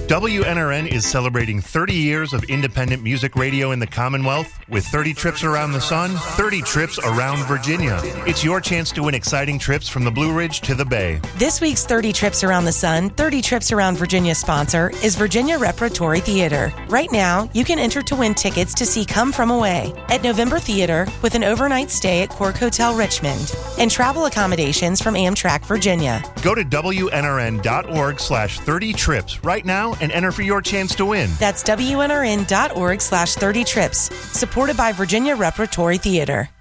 WNRN is celebrating 30 years of independent music radio in the Commonwealth with 30 trips around the sun, 30 trips around Virginia. It's your chance to win exciting trips from the Blue Ridge to the Bay. This week's 30 Trips Around the Sun, 30 Trips Around Virginia sponsor is Virginia Repertory Theater. Right now, you can enter to win tickets to see Come From Away at November Theater with an overnight stay at Cork Hotel Richmond and travel accommodations from Amtrak Virginia. Go to WNRN.org/30trips right now and enter for your chance to win. That's WNRN.org/30trips, supported by Virginia Repertory Theater.